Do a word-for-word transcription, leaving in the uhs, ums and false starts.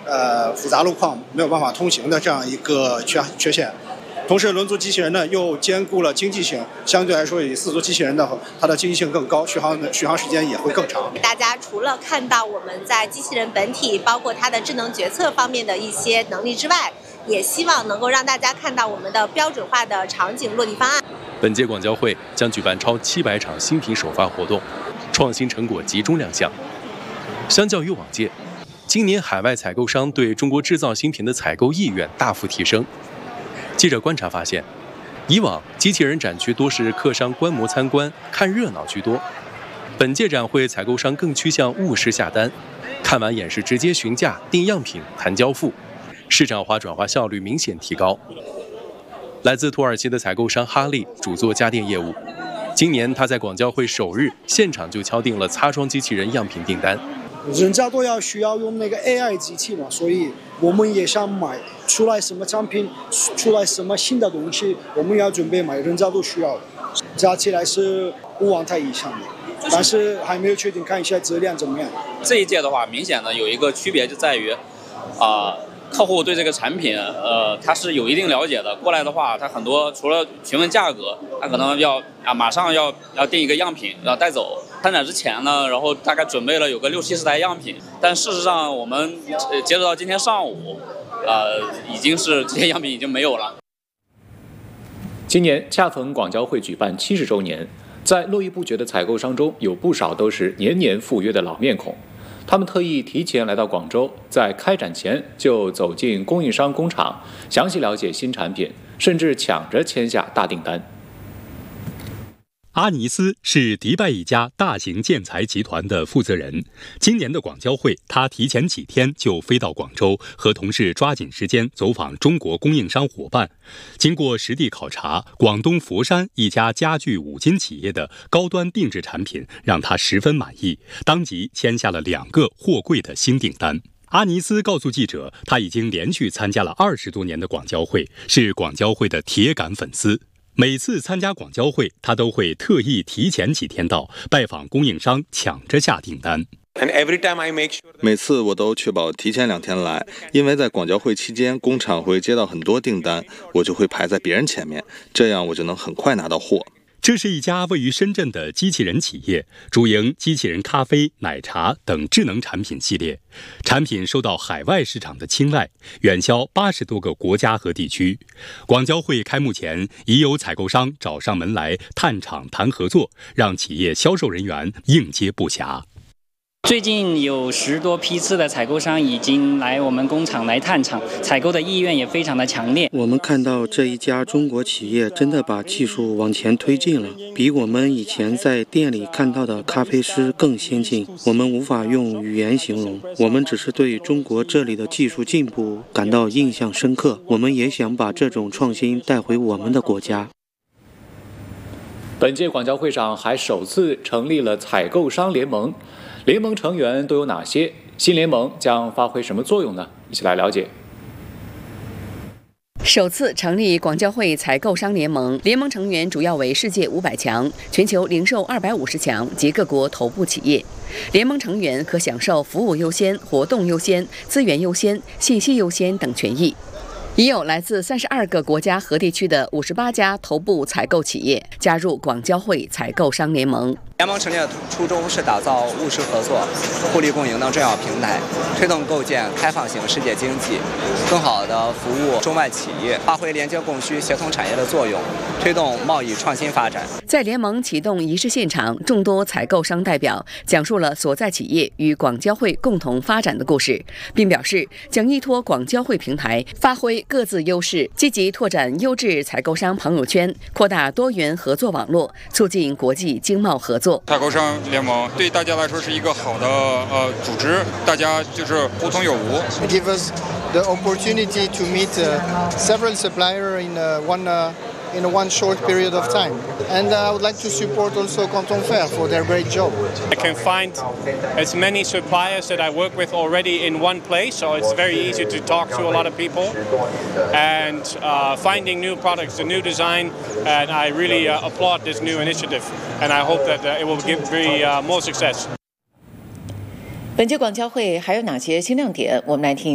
呃复杂路况没有办法通行的这样一个缺缺陷。同时，轮组机器人呢又兼顾了经济性，相对来说以四足机器人的它的经济性更高，续航续航时间也会更长。 大家除了看到我们在机器人本体，包括它的智能决策方面的一些能力之外，也希望能够让大家看到我们的标准化的场景落地方案。 本届广交会将举办超七百场新品首发活动，创新成果集中亮相。相较于往届，今年海外采购商对中国制造新品的采购意愿大幅提升。记者观察发现，以往机器人展区多是客商观摩参观、看热闹居多，本届展会采购商更趋向务实下单，看完演示直接询价、定样品、谈交付，市场化转化效率明显提高。来自土耳其的采购商哈利主做家电业务，今年他在广交会首日现场就敲定了擦窗机器人样品订单。 人家都要需要用那个 A I 机器嘛，所以我们也想买出来什么产品，出来什么新的东西，我们要准备买，人家都需要的，加起来是五万台以上的，但是还没有确定，看一下质量怎么样。 这一届的话，明显的有一个区别就在于，啊、呃，客户对这个产品，呃，他是有一定了解的。过来的话，他很多除了询问价格，他可能要啊马上要要订一个样品要带走。参展之前呢，然后大概准备了有个六七十台样品，但事实上我们呃截止到今天上午，呃，已经是这些样品已经没有了。 今年恰逢广交会举办七十周年，在络绎不绝的采购商中，有不少都是年年赴约的老面孔。他们特意提前来到广州，在开展前就走进供应商工厂，详细了解新产品，甚至抢着签下大订单。 阿尼斯是迪拜一家大型建材集团的负责人。今年的广交会，他提前几天就飞到广州，和同事抓紧时间走访中国供应商伙伴。经过实地考察，广东佛山一家家具五金企业的高端定制产品让他十分满意，当即签下了两个货柜的新订单。阿尼斯告诉记者，他已经连续参加了二十多年的广交会，是广交会的铁杆粉丝。每次参加广交会，他都会特意提前几天到，拜访供应商，抢着下订单。 每次我都确保提前两天来，因为在广交会期间，工厂会接到很多订单，我就会排在别人前面，这样我就能很快拿到货。 这是一家位于深圳的机器人企业，主营机器人咖啡、奶茶等智能产品系列，产品受到海外市场的青睐，远销八十多个国家和地区。广交会开幕前，已有采购商找上门来探厂谈合作，让企业销售人员应接不暇。 最近有十多批次的采购商已经来我们工厂来探厂，采购的意愿也非常的强烈。 我们看到这一家中国企业真的把技术往前推进了，比我们以前在店里看到的咖啡师更先进，我们无法用语言形容，我们只是对中国这里的技术进步感到印象深刻，我们也想把这种创新带回我们的国家。 本届广交会上还首次成立了采购商联盟，联盟成员都有哪些？新联盟将发挥什么作用呢？一起来了解。 首次成立广交会采购商联盟，联盟成员主要为世界五百强、全球零售二百五十强及各国头部企业。联盟成员可享受服务优先、活动优先、资源优先、信息优先等权益。已有来自三十二个国家和地区的五十八家头部采购企业加入广交会采购商联盟。 联盟成立的初衷是打造务实合作、互利共赢的重要平台，推动构建开放型世界经济，更好地服务中外企业，发挥连接供需、协同产业的作用，推动贸易创新发展。 在联盟启动仪式现场，众多采购商代表讲述了所在企业与广交会共同发展的故事，并表示将依托广交会平台，发挥各自优势，积极拓展优质采购商朋友圈，扩大多元合作网络，促进国际经贸合作。 采购商联盟对大家来说是一个好的呃组织，大家就是互通有无。 It gives us the opportunity to meet uh, several suppliers in uh, one uh, in one short period of time, and uh, I would like to support also Canton Fair for their great job. I can find as many suppliers that I work with already in one place, so it's very easy to talk to a lot of people, and uh, finding new products, the new design, and I really uh, applaud this new initiative, and I hope that uh, it will give me uh, more success. 本届广交会还有哪些新亮点？我们来听。